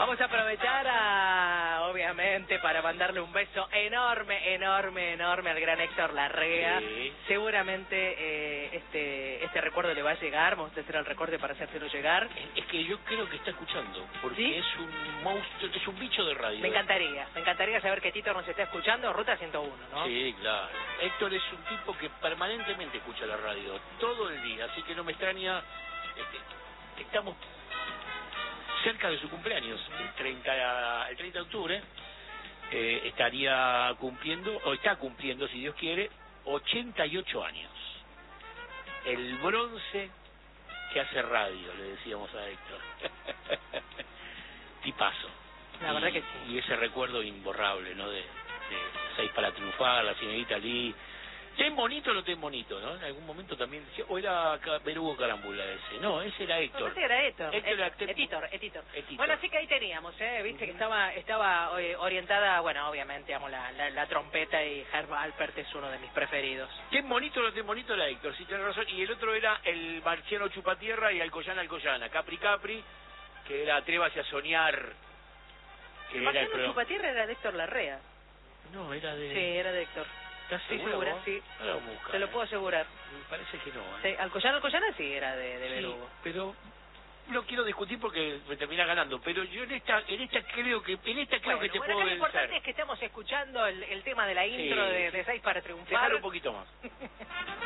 Vamos a aprovechar obviamente, para mandarle un beso enorme, enorme, enorme al gran Héctor Larrea. Sí. Seguramente este recuerdo le va a llegar, vamos a hacer el recorte para hacérselo llegar. Es que yo creo que está escuchando, porque ¿Sí? es un monstruo, es un bicho de radio. Me encantaría saber que Tito nos está escuchando, Ruta 101, ¿no? Sí, claro. Héctor es un tipo que permanentemente escucha la radio, todo el día, así que no me extraña. Estamos cerca de su cumpleaños, el 30 de octubre, estaría cumpliendo, o está cumpliendo, si Dios quiere, 88 años. El bronce que hace radio, le decíamos a Héctor. Tipazo. La verdad que sí. Y ese recuerdo imborrable, ¿no? De Seis para triunfar, la señorita Lee. Ten bonito o no ten bonito, ¿no? En algún momento también decía, o era Berugo Carámbula ese. No, ese era Héctor. No, ese era Héctor. Héctor era Etitor. Bueno, así que ahí teníamos, viste que estaba orientada, bueno, obviamente, amo la trompeta, y Herb Alpert es uno de mis preferidos. Ten bonito o no ten bonito era Héctor, sí tenés razón. Y el otro era el Marciano Chupatierra y Alcoyana, Capri, que era Atrévase a soñar. Que era el Marciano programa. Chupatierra era de Héctor Larrea. No, era de... Sí, era de Héctor. ¿Estás Estoy segura, segura, vos? sí. Ahora vamos a buscar, Te lo puedo asegurar. Me parece que no, Sí, Alcoyana sí era de Berugo. Sí, pero no quiero discutir porque me termina ganando, pero yo en esta creo que te Bueno, puedo acá lo vencer. importante es que estemos escuchando el tema de la intro Sí. de Seis para triunfar. Dejar un poquito más.